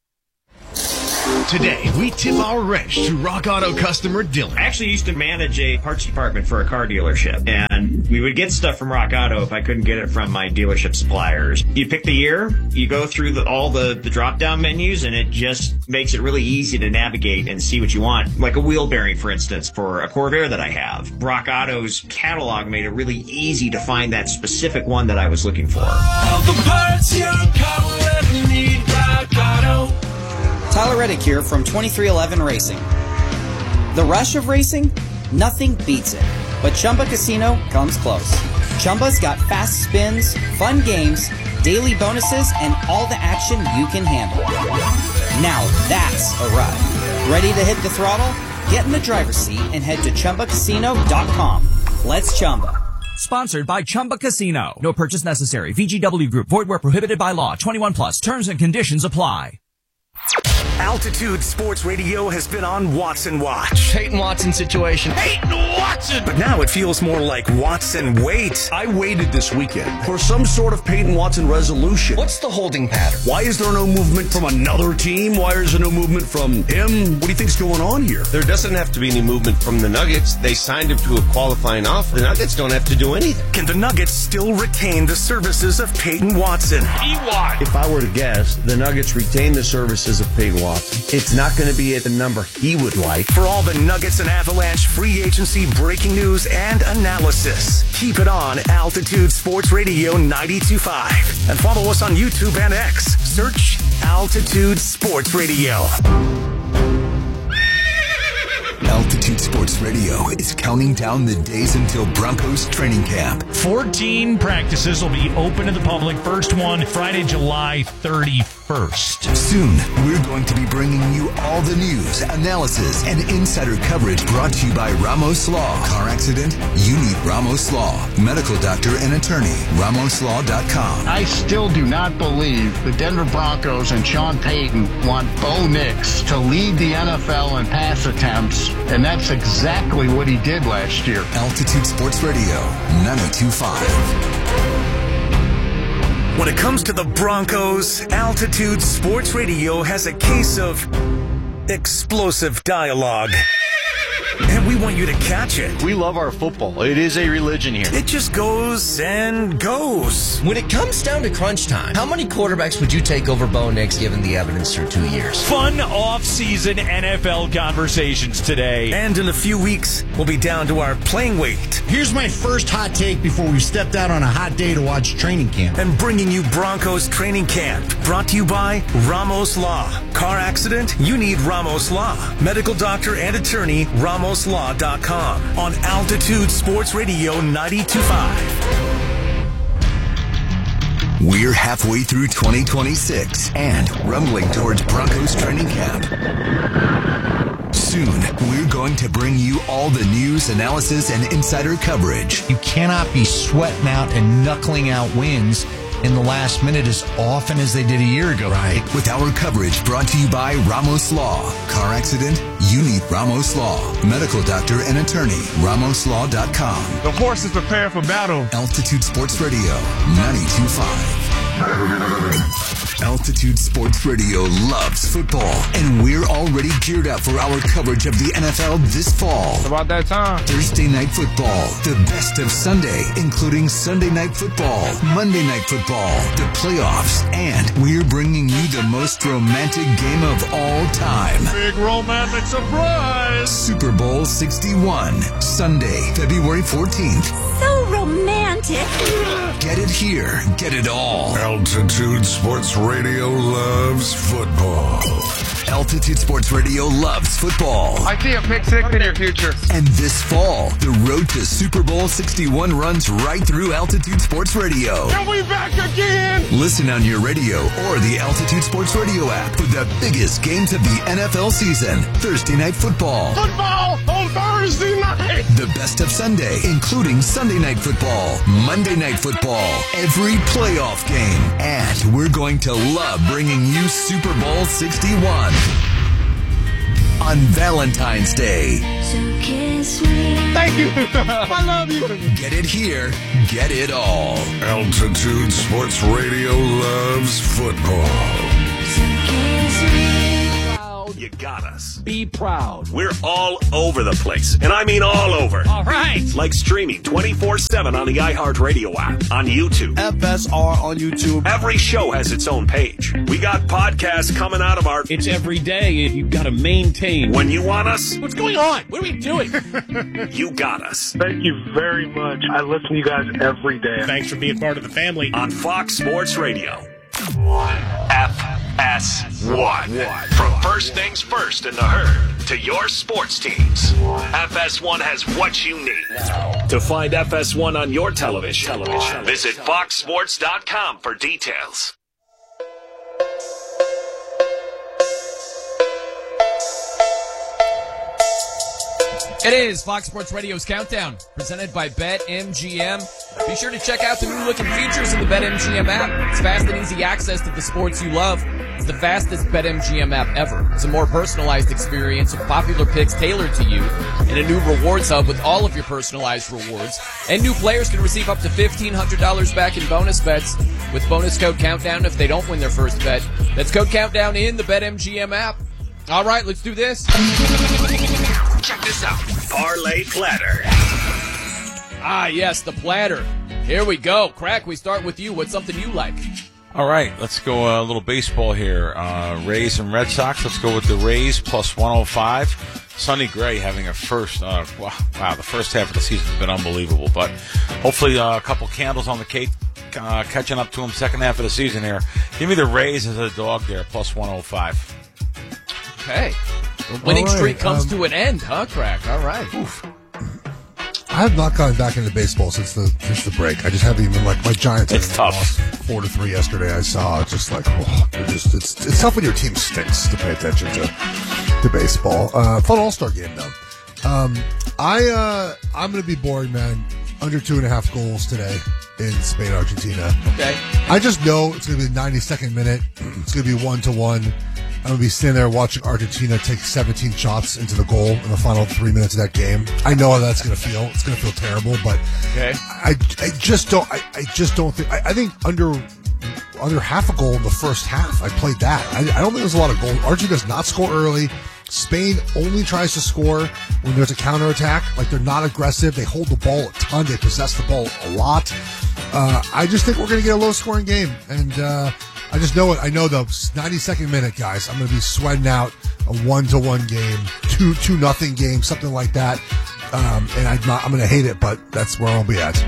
Today, we tip our wrench to Rock Auto customer Dylan. I actually used to manage a parts department for a car dealership, and we would get stuff from Rock Auto if I couldn't get it from my dealership suppliers. You pick the year, you go through the, all the, the drop-down menus, and it just makes it really easy to navigate and see what you want. Like a wheel bearing, for instance, for a Corvair that I have. Rock Auto's catalog made it really easy to find that specific one that I was looking for. All the parts your car will ever need, Rock Auto. Tyler Reddick here from twenty-three eleven Racing. The rush of racing? Nothing beats it. But Chumba Casino comes close. Chumba's got fast spins, fun games, daily bonuses, and all the action you can handle. Now that's a ride. Ready to hit the throttle? Get in the driver's seat and head to Chumba Casino dot com. Let's Chumba. Sponsored by Chumba Casino. No purchase necessary. V G W Group. Void where prohibited by law. twenty-one plus. Terms and conditions apply. Altitude Sports Radio has been on Watson Watch. Peyton Watson situation. Peyton Watson! But now it feels more like Watson Wait. I waited this weekend for some sort of Peyton Watson resolution. What's the holding pattern? Why is there no movement from another team? Why is there no movement from him? What do you think's going on here? There doesn't have to be any movement from the Nuggets. They signed him to a qualifying offer. The Nuggets don't have to do anything. Can the Nuggets still retain the services of Peyton Watson? E-Y. If I were to guess, the Nuggets retain the services of Peyton Watson. It's not going to be at the number he would like. For all the Nuggets and Avalanche free agency breaking news and analysis, keep it on Altitude Sports Radio ninety-two point five. And follow us on YouTube and X. Search Altitude Sports Radio. Altitude Sports Radio is counting down the days until Broncos training camp. fourteen practices will be open to the public. First one Friday, July thirty-first. Soon, we're going to be bringing you all the news, analysis, and insider coverage brought to you by Ramos Law. Car accident? You need Ramos Law. Medical doctor and attorney. Ramos Law dot com. I still do not believe the Denver Broncos and Sean Payton want Bo Nix to lead the N F L in pass attempts, and that's exactly what he did last year. Altitude Sports Radio, ninety-two point five. When it comes to the Broncos, Altitude Sports Radio has a case of explosive dialogue. And we want you to catch it. We love our football. It is a religion here. It just goes and goes. When it comes down to crunch time, how many quarterbacks would you take over Bo Nix given the evidence through two years? Fun off-season N F L conversations today. And in a few weeks, we'll be down to our playing weight. Here's my first hot take before we stepped out on a hot day to watch training camp. And bringing you Broncos training camp. Brought to you by Ramos Law. Car accident? You need Ramos Law. Medical doctor and attorney, Ramos Law dot com on Altitude Sports Radio ninety-two point five. We're halfway through twenty twenty-six and rumbling towards Broncos training camp. Soon, we're going to bring you all the news, analysis, and insider coverage. You cannot be sweating out and knuckling out wins in the last minute as often as they did a year ago. Right. With our coverage brought to you by Ramos Law. Car accident? You need Ramos Law. Medical doctor and attorney. Ramos Law dot com. The horses prepare for battle. Altitude Sports Radio, ninety-two point five. Altitude Sports Radio loves football, and we're already geared up for our coverage of the N F L this fall. It's about that time. Thursday Night Football, the best of Sunday, including Sunday Night Football, Monday Night Football, the playoffs, and we're bringing you the most romantic game of all time. Big romantic surprise! Super Bowl sixty-one, Sunday, February fourteenth. So romantic. Get it here, get it all. Altitude Sports Radio loves football. Altitude Sports Radio loves football. I see a pick six in your future. And this fall, the road to Super Bowl sixty-one runs right through Altitude Sports Radio. Are we back again? Listen on your radio or the Altitude Sports Radio app for the biggest games of the N F L season. Thursday Night Football. Football on Thursday night. The best of Sunday, including Sunday Night Football, Monday Night Football, every playoff game. And we're going to love bringing you Super Bowl sixty-one. on Valentine's Day. So kiss me. Thank you. I love you. Get it here, get it all. Altitude Sports Radio loves football. You got us. Be proud. We're all over the place, and I mean all over. All right. Like streaming twenty-four seven on the iHeartRadio app, on YouTube. F S R on YouTube. Every show has its own page. We got podcasts coming out of our... It's every day, and you've got to maintain. When you want us, What's going on? What are we doing? you got us. Thank you very much. I listen to you guys every day. Thanks for being part of the family. On Fox Sports Radio. F S one. From first things first in the herd to your sports teams. F S one has what you need. To find F S one on your television, visit fox sports dot com for details. It is Fox Sports Radio's Countdown, presented by BetMGM. Be sure to check out the new looking features in the BetMGM app. It's fast and easy access to the sports you love. It's the fastest BetMGM app ever. It's a more personalized experience with popular picks tailored to you, and a new rewards hub with all of your personalized rewards. And new players can receive up to fifteen hundred dollars back in bonus bets with bonus code Countdown if they don't win their first bet. That's code Countdown in the BetMGM app. All right, let's do this. Check this out. Parlay Platter. Ah, yes, the platter. Here we go. Crack, we start with you. What's something you like? All right, let's go uh, a little baseball here. Uh, Rays and Red Sox. Let's go with the Rays plus one oh five. Sonny Gray having a first, uh, wow, wow, the first half of the season has been unbelievable. But hopefully uh, a couple candles on the cake uh, catching up to him second half of the season here. Give me the Rays as a dog there, plus one oh five. Okay. The winning right, streak comes um, to an end, huh, Crack? All right. Oof. I have not gotten back into baseball since the since the break. I just haven't even like my Giants. It's tough. Lost four to three yesterday. I saw it's just like oh, it just it's it's tough when your team stinks to pay attention to to baseball. Uh, fun All Star game though. Um, I uh, I'm gonna be boring, man. Under two and a half goals today in Spain, Argentina. Okay. I just know it's gonna be the ninety-second minute. It's gonna be one to one. I'm going to be sitting there watching Argentina take seventeen shots into the goal in the final three minutes of that game. I know how that's going to feel. It's going to feel terrible, but okay. I, I just don't. I, I just don't think. I, I think under under half a goal in the first half. I played that. I, I don't think there's a lot of goals. Argentina does not score early. Spain only tries to score when there's a counterattack. Like they're not aggressive. They hold the ball a ton. They possess the ball a lot. Uh, I just think we're going to get a low scoring game, and. Uh, I just know it. I know the ninety-second minute, guys. I'm going to be sweating out a one-to-one game, two two nothing game, something like that. Um, and I'm not. I'm going to hate it, but that's where I'll be at.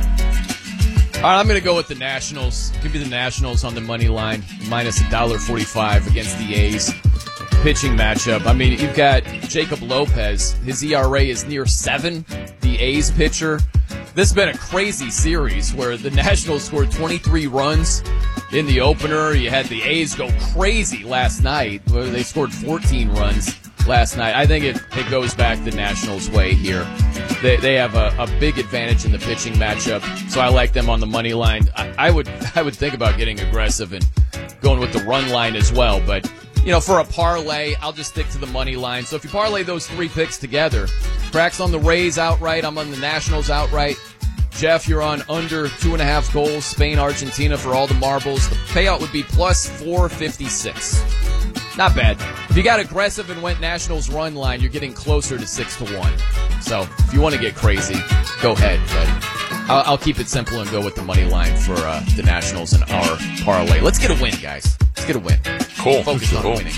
All right, I'm going to go with the Nationals. Give me the Nationals on the money line, minus one dollar forty-five against the A's. Pitching matchup. I mean, you've got Jacob Lopez. His E R A is near seven. The A's pitcher. This has been a crazy series where the Nationals scored twenty-three runs in the opener. You had the A's go crazy last night. They scored fourteen runs last night. I think it, it goes back the Nationals' way here. They they have a, a big advantage in the pitching matchup, so I like them on the money line. I, I would I would think about getting aggressive and going with the run line as well, but you know, for a parlay, I'll just stick to the money line. So if you parlay those three picks together, Crack's on the Rays outright, I'm on the Nationals outright. Jeff, you're on under two and a half goals, Spain, Argentina for all the marbles. The payout would be plus four fifty-six. Not bad. If you got aggressive and went Nationals run line, you're getting closer to six to one. So if you want to get crazy, go ahead. But I'll, I'll keep it simple and go with the money line for uh, the Nationals and our parlay. Let's get a win, guys. Let's get a win. Cool. Focus on cool. winning.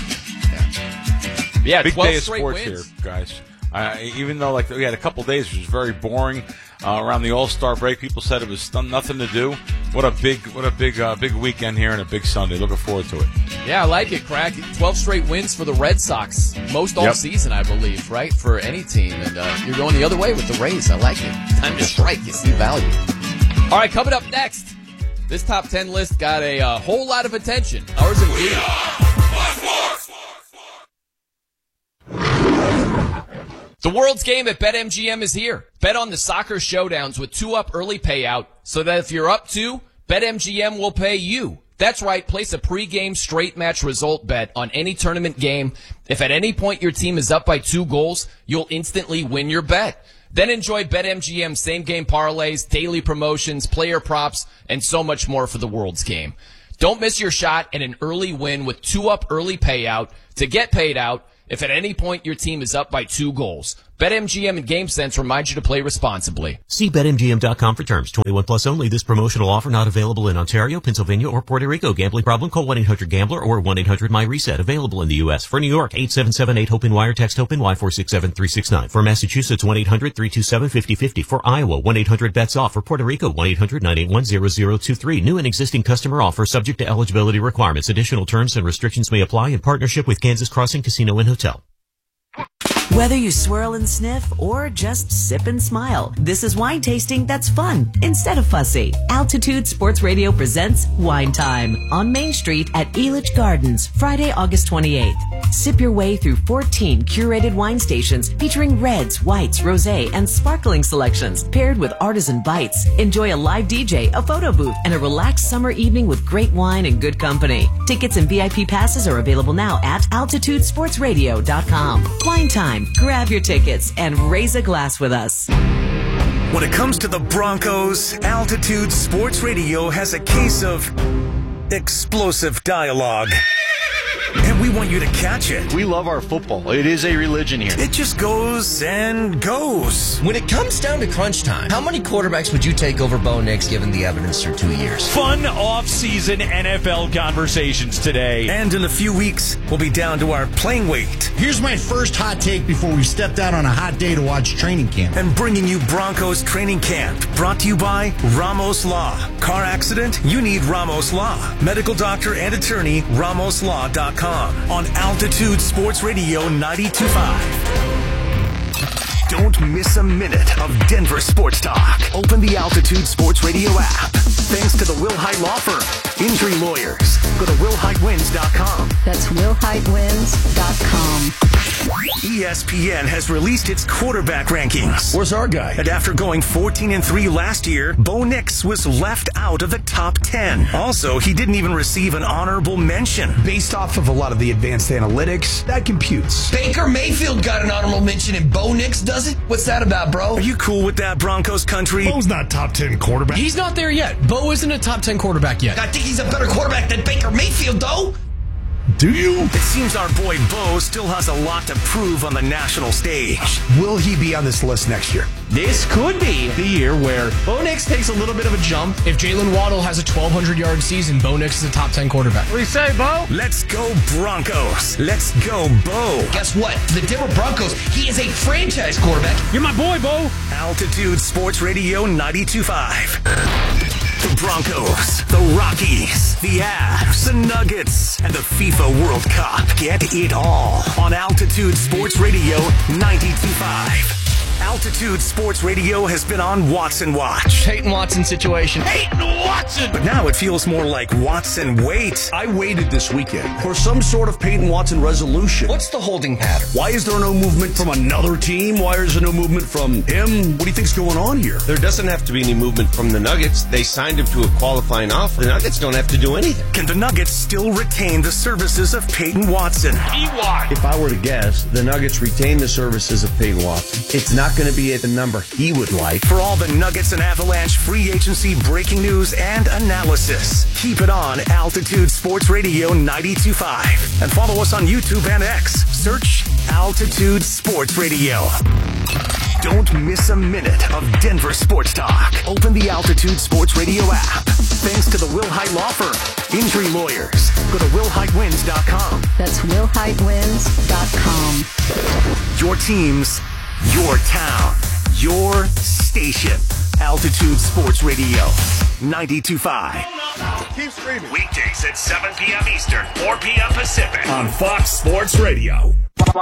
Yeah, yeah big twelve day of straight sports wins. here, guys. Uh, even though like we had a couple days, which was very boring uh, around the All-Star break, people said it was nothing to do. What a big, what a big, uh, big weekend here and a big Sunday. Looking forward to it. Yeah, I like it, Crack. twelve straight wins for the Red Sox, most all Yep. season, I believe, right, for any team. And uh, you're going the other way with the Rays. I like it. Time to strike. You see value. All right, coming up next, this top ten list got a uh, whole lot of attention. Ours included. The World's Game at BetMGM is here. Bet on the soccer showdowns with two-up early payout so that if you're up two, BetMGM will pay you. That's right, place a pregame straight match result bet on any tournament game. If at any point your team is up by two goals, you'll instantly win your bet. Then enjoy BetMGM same-game parlays, daily promotions, player props, and so much more for the World's Game. Don't miss your shot at an early win with two-up early payout to get paid out if at any point your team is up by two goals. BetMGM and GameSense remind you to play responsibly. See Bet M G M dot com for terms. twenty-one plus only. This promotional offer not available in Ontario, Pennsylvania, or Puerto Rico. Gambling problem? Call one eight hundred gambler or one eight hundred my reset. Available in the U S. For New York, eight seven seven eight HOPE wire. Text HOPE-NY four six seven three six nine. For Massachusetts, one eight hundred three two seven five oh five oh. For Iowa, one eight hundred bets off. For Puerto Rico, one eight hundred nine eight one zero zero two three. New and existing customer offer subject to eligibility requirements. Additional terms and restrictions may apply in partnership with Kansas Crossing Casino and Hotel. Whether you swirl and sniff or just sip and smile, this is wine tasting that's fun instead of fussy. Altitude Sports Radio presents Wine Time on Main Street at Elitch Gardens, Friday, August twenty-eighth. Sip your way through fourteen curated wine stations featuring reds, whites, rosé, and sparkling selections paired with artisan bites. Enjoy a live D J, a photo booth, and a relaxed summer evening with great wine and good company. Tickets and V I P passes are available now at altitude sports radio dot com. Wine Time. Grab your tickets and raise a glass with us. When it comes to the Broncos, Altitude Sports Radio has a case of explosive dialogue. And we want you to catch it. We love our football. It is a religion here. It just goes and goes. When it comes down to crunch time, how many quarterbacks would you take over Bo Nix given the evidence through two years? Fun off-season N F L conversations today. And in a few weeks, we'll be down to our playing weight. Here's my first hot take before we stepped out on a hot day to watch training camp. And bringing you Broncos training camp. Brought to you by Ramos Law. Car accident? You need Ramos Law. Medical doctor and attorney, ramos law dot com. On Altitude Sports Radio ninety-two point five. Don't miss a minute of Denver sports talk. Open the Altitude Sports Radio app. Thanks to the Will Hite Law Firm. Injury lawyers. Go to will hite wins dot com. That's will hite wins dot com. E S P N has released its quarterback rankings. Where's our guy? And after going fourteen and three last year, Bo Nix was left out of the top ten. Also, he didn't even receive an honorable mention. Based off of a lot of the advanced analytics, that computes. Baker Mayfield got an honorable mention and Bo Nix doesn't? What's that about, bro? Are you cool with that, Broncos country? Bo's not top ten quarterback. He's not there yet. Bo isn't a top ten quarterback yet. I think he's a better quarterback than Baker Mayfield, though. Do you? It seems our boy Bo still has a lot to prove on the national stage. Will he be on this list next year? This could be the year where Bo Nix takes a little bit of a jump. If Jalen Waddle has a twelve hundred yard season, Bo Nix is a top ten quarterback. What do you say, Bo? Let's go Broncos. Let's go Bo. Guess what? For the Denver Broncos, he is a franchise quarterback. You're my boy, Bo. Altitude Sports Radio ninety-two point five. The Broncos, the Rockies, the Avs, the Nuggets, and the FIFA World Cup. Get it all on Altitude Sports Radio ninety-two point five. Altitude Sports Radio has been on Watson Watch. Peyton Watson situation. Peyton Watson! But now it feels more like Watson Wait. I waited this weekend for some sort of Peyton Watson resolution. What's the holding pattern? Why is there no movement from another team? Why is there no movement from him? What do you think's going on here? There doesn't have to be any movement from the Nuggets. They signed him to a qualifying offer. The Nuggets don't have to do anything. Can the Nuggets still retain the services of Peyton Watson? E Y. If I were to guess, the Nuggets retain the services of Peyton Watson. It's not going to be at the number he would like. For all the Nuggets and Avalanche free agency breaking news and analysis, keep it on Altitude Sports Radio ninety-two point five. And follow us on YouTube and X. Search Altitude Sports Radio. Don't miss a minute of Denver sports talk. Open the Altitude Sports Radio app. Thanks to the Will Hite Law Firm. Injury lawyers. Go to will hite wins dot com. That's will hite wins dot com. Your teams, your town, your station. Altitude Sports Radio ninety-two point five. Keep streaming. Weekdays at seven p.m. Eastern, four p.m. Pacific on Fox Sports Radio.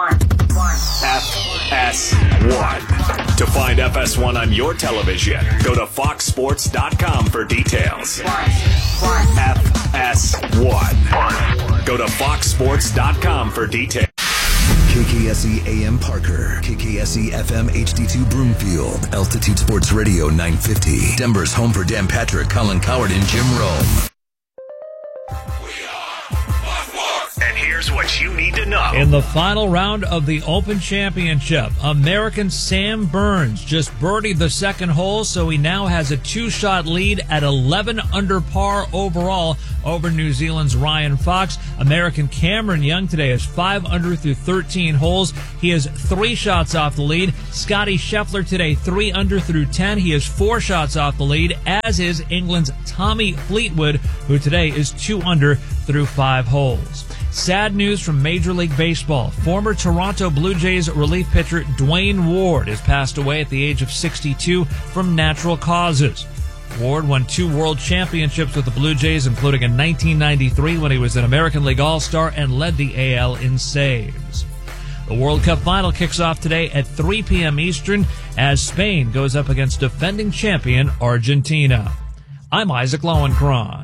F S one. To find F S one on your television, go to fox sports dot com for details. F S one. Go to fox sports dot com for details. K K S E A M Parker, K K S E F M H D two Broomfield, Altitude Sports Radio nine fifty, Denver's home for Dan Patrick, Colin Coward, and Jim Rome. And here's what you need to know. In the final round of the Open Championship, American Sam Burns just birdied the second hole, so he now has a two-shot lead at eleven under par overall over New Zealand's Ryan Fox. American Cameron Young today is five under through thirteen holes. He is three shots off the lead. Scotty Scheffler today three under through ten. He is four shots off the lead, as is England's Tommy Fleetwood, who today is two under through five holes. Sad news from Major League Baseball. Former Toronto Blue Jays relief pitcher Dwayne Ward has passed away at the age of sixty-two from natural causes. Ward won two world championships with the Blue Jays, including in nineteen ninety-three when he was an American League All-Star and led the A L in saves. The World Cup final kicks off today at three p.m. Eastern as Spain goes up against defending champion Argentina. I'm Isaac Lowenkron.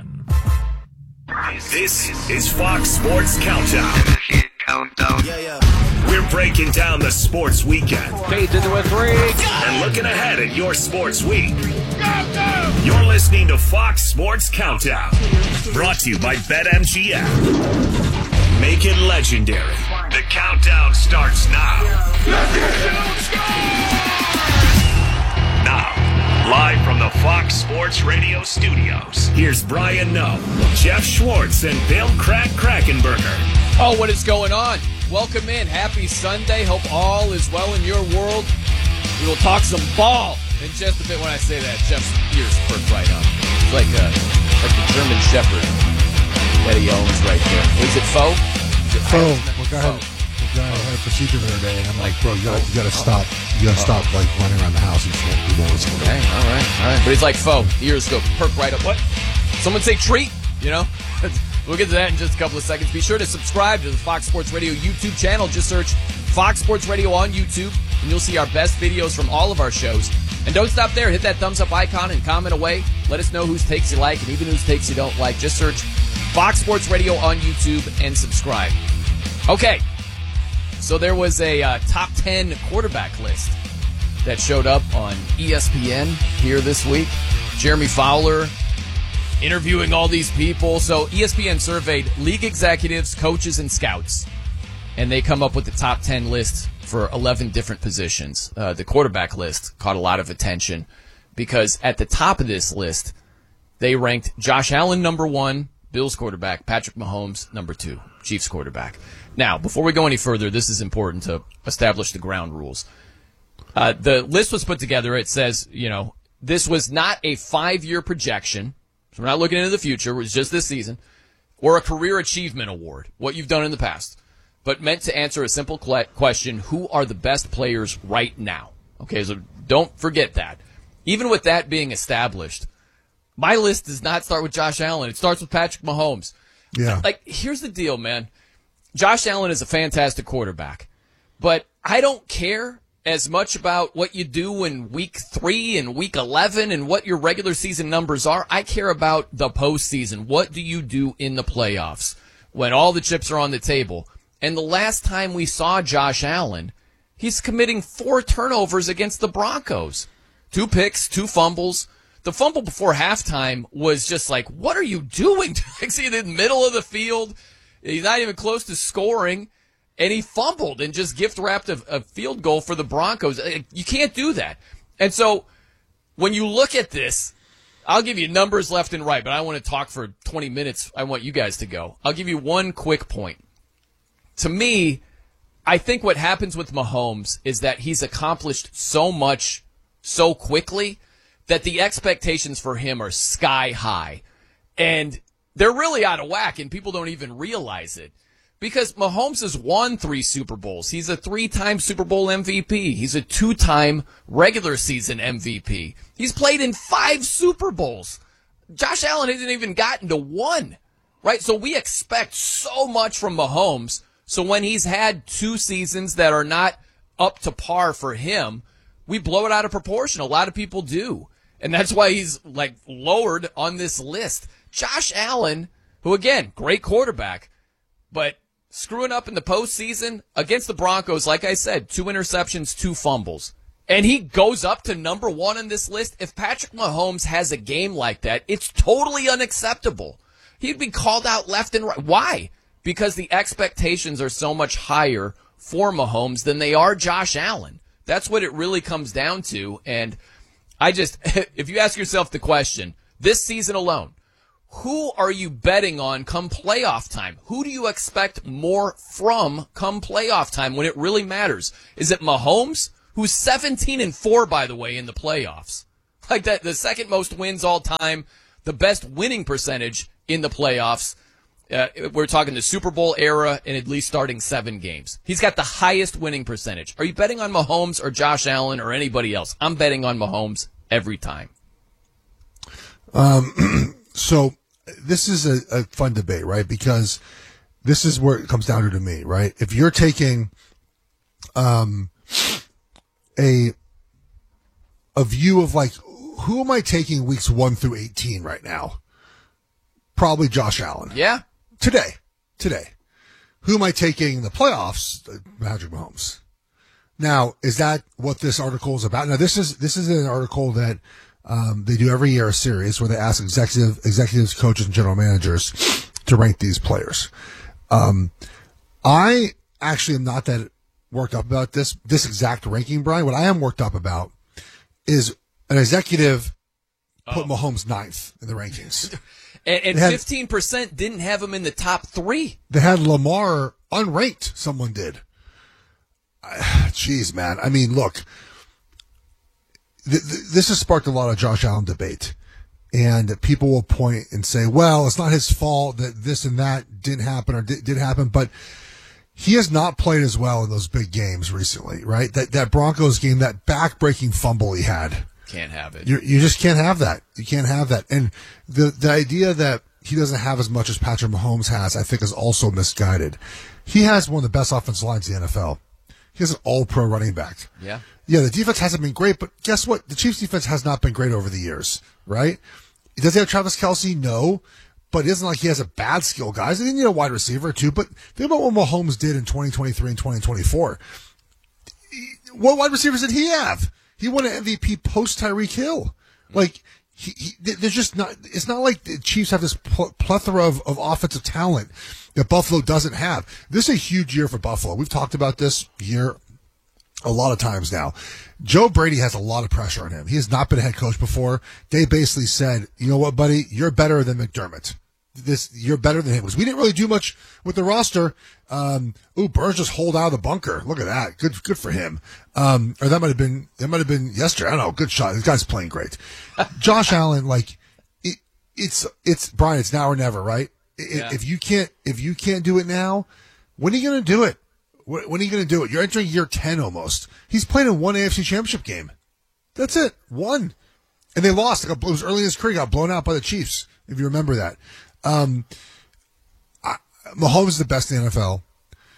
This is Fox Sports Countdown. Countdown. Yeah, yeah. We're breaking down the sports weekend. Fades into a three. And looking ahead at your sports week. You're listening to Fox Sports Countdown. Brought to you by BetMGM. Make it legendary. The countdown starts now. Now. Live from the Fox Sports Radio studios, here's Brian Noe, Jeff Schwartz, and Bill Crack Krackenberger. Oh, what is going on? Welcome in. Happy Sunday. Hope all is well in your world. We will talk some ball in just a bit. When I say that, Jeff's ears perk right up. It's like a, like the German Shepherd that he owns right there. Is it Faux? Is it Faux. Well, go ahead. I had a procedure the other day, and I'm like, bro, you gotta, you gotta stop. You gotta stop, like, running around the house. You just won't, you won't listen to Okay, all right, all right. But he's like, Faux. Ears go perk right up. What? Someone say treat, you know? We'll get to that in just a couple of seconds. Be sure to subscribe to the Fox Sports Radio YouTube channel. Just search Fox Sports Radio on YouTube, and you'll see our best videos from all of our shows. And don't stop there. Hit that thumbs up icon and comment away. Let us know whose takes you like and even whose takes you don't like. Just search Fox Sports Radio on YouTube and subscribe. Okay. So there was a uh, top ten quarterback list that showed up on E S P N here this week. Jeremy Fowler interviewing all these people. So E S P N surveyed league executives, coaches, and scouts, and they come up with the top ten list for eleven different positions. Uh, the quarterback list caught a lot of attention because at the top of this list, they ranked Josh Allen number one, Bills quarterback, Patrick Mahomes number two, Chiefs quarterback. Now, before we go any further, this is important to establish the ground rules. Uh, the list was put together. It says, you know, this was not a five-year projection. So we're not looking into the future. It was just this season. Or a career achievement award, what you've done in the past. But meant to answer a simple question, who are the best players right now? Okay, so don't forget that. Even with that being established, my list does not start with Josh Allen. It starts with Patrick Mahomes. Yeah. Like, here's the deal, man. Josh Allen is a fantastic quarterback, but I don't care as much about what you do in week three and week eleven and what your regular season numbers are. I care about the postseason. What do you do in the playoffs when all the chips are on the table? And the last time we saw Josh Allen, he's committing four turnovers against the Broncos. Two picks, two fumbles. The fumble before halftime was just like, what are you doing? He's in the middle of the field. He's not even close to scoring, and he fumbled and just gift-wrapped a, a field goal for the Broncos. You can't do that. And so when you look at this, I'll give you numbers left and right, but I want to talk for twenty minutes. I want you guys to go. I'll give you one quick point. To me, I think what happens with Mahomes is that he's accomplished so much so quickly that the expectations for him are sky high. And they're really out of whack, and people don't even realize it. Because Mahomes has won three Super Bowls. He's a three-time Super Bowl M V P. He's a two-time regular season M V P. He's played in five Super Bowls. Josh Allen hasn't even gotten to one, right? So we expect so much from Mahomes. So when he's had two seasons that are not up to par for him, we blow it out of proportion. A lot of people do. And that's why he's, like, lowered on this list. Josh Allen, who, again, great quarterback, but screwing up in the postseason against the Broncos, like I said, two interceptions, two fumbles. And he goes up to number one on this list. If Patrick Mahomes has a game like that, it's totally unacceptable. He'd be called out left and right. Why? Because the expectations are so much higher for Mahomes than they are Josh Allen. That's what it really comes down to. And I just, if you ask yourself the question, this season alone, who are you betting on come playoff time? Who do you expect more from come playoff time when it really matters? Is it Mahomes, who's seventeen and four, by the way, in the playoffs? Like that, the second most wins all time, the best winning percentage in the playoffs. Uh, we're talking the Super Bowl era and at least starting seven games. He's got the highest winning percentage. Are you betting on Mahomes or Josh Allen or anybody else? I'm betting on Mahomes every time. Um, so this is a, a fun debate, right? Because this is where it comes down to to me, right? If you're taking um, a a view of like, who am I taking weeks one through eighteen right now? Probably Josh Allen. Yeah. Today. Today. Who am I taking in the playoffs? Patrick Mahomes. Now, is that what this article is about? Now, this is this is an article that um, they do every year, a series where they ask executive executives, coaches, and general managers to rank these players. Um, I actually am not that worked up about this this exact ranking, Brian. What I am worked up about is an executive put oh. Mahomes ninth in the rankings. And, and had, fifteen percent didn't have him in the top three. They had Lamar unranked. Someone did. Jeez, man. I mean, look, th- th- this has sparked a lot of Josh Allen debate. And people will point and say, well, it's not his fault that this and that didn't happen or did, did happen. But he has not played as well in those big games recently, right? That, that Broncos game, that back-breaking fumble he had. Can't have it. You you just can't have that. You can't have that. And the the idea that he doesn't have as much as Patrick Mahomes has, I think, is also misguided. He has one of the best offensive lines in the N F L. He has an all-pro running back. Yeah. Yeah, the defense hasn't been great, but guess what? The Chiefs' defense has not been great over the years, right? Does he have Travis Kelce? No. But it isn't like he has a bad skill, guys. They need a wide receiver, too. But think about what Mahomes did in twenty twenty-three and twenty twenty-four. What wide receivers did he have? He won an M V P post Tyreek Hill. Like, he, he, there's just not, it's not like the Chiefs have this pl- plethora of, of offensive talent that Buffalo doesn't have. This is a huge year for Buffalo. We've talked about this year a lot of times now. Joe Brady has a lot of pressure on him. He has not been a head coach before. They basically said, you know what, buddy, you're better than McDermott. This, you're better than him. Because we didn't really do much with the roster. Um, ooh, Burns just holed out of the bunker. Look at that. Good, good for him. Um, or that might have been, that might have been yesterday. I don't know. Good shot. This guy's playing great. Josh Allen, like, it, it's, it's, Brian, it's now or never, right? Yeah. If you can't, if you can't do it now, when are you going to do it? When are you going to do it? You're entering year ten almost. He's playing in one A F C championship game. That's it. One. And they lost. It was early in his career. Got blown out by the Chiefs, if you remember that. Um, I, Mahomes is the best in the N F L.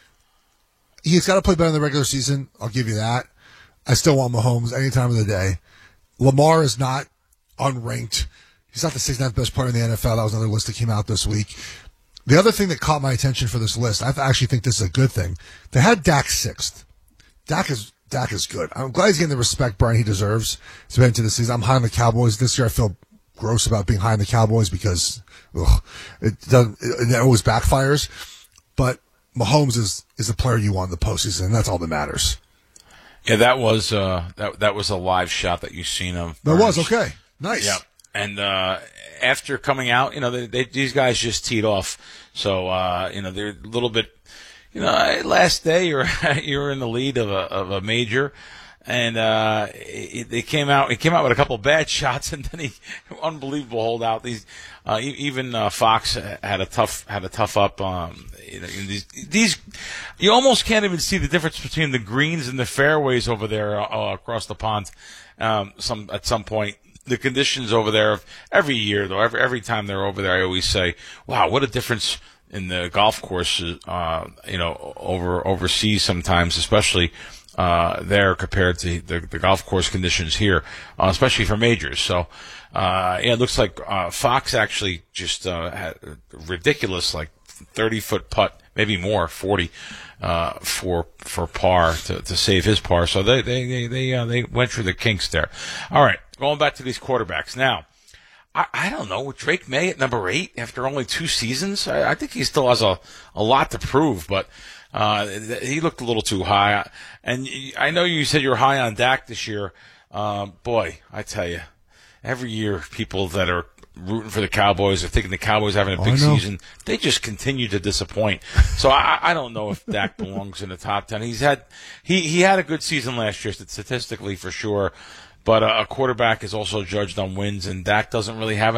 He's got to play better in the regular season. I'll give you that. I still want Mahomes any time of the day. Lamar is not unranked. He's not the sixty-ninth best player in the N F L. That was another list that came out this week. The other thing that caught my attention for this list, I actually think this is a good thing. They had Dak sixth. Dak is Dak is good. I'm glad he's getting the respect, Brian, he deserves to head into the season. I'm high on the Cowboys this year. I feel gross about being high on the Cowboys because ugh, it doesn't. It, it always backfires. But Mahomes is is the player you want in the postseason, and that's all that matters. Yeah, that was uh, that that was a live shot that you seen of. That was okay. Nice. Yeah, and uh, after coming out, you know, they, they, these guys just teed off, so uh, you know they're a little bit. You know, last day you're you're in the lead of a of a major. And uh, it, it came out. He came out with a couple of bad shots, and then he unbelievable holdout. These uh, even uh, Fox had a tough had a tough up. Um, these, these you almost can't even see the difference between the greens and the fairways over there uh, across the pond. Um, some at some point, the conditions over there every year though. Every every time they're over there, I always say, "Wow, what a difference." In the golf courses, uh, you know, over overseas sometimes, especially uh, there compared to the, the golf course conditions here, uh, especially for majors. So, uh, yeah, it looks like uh, Fox actually just uh, had a ridiculous, like thirty foot putt, maybe more, forty uh, for for par to, to save his par. So they they they they, uh, they went through the kinks there. All right, going back to these quarterbacks now. I, I don't know. With Drake May at number eight after only two seasons, I, I think he still has a, a lot to prove, but uh, he looked a little too high. And I know you said you were high on Dak this year. Um, boy, I tell you, every year people that are rooting for the Cowboys or thinking the Cowboys are having a big season, they just continue to disappoint. So I, I don't know if Dak belongs in the top ten. He's had he, he had a good season last year statistically for sure, but a, a quarterback is also judged on wins, and Dak doesn't really have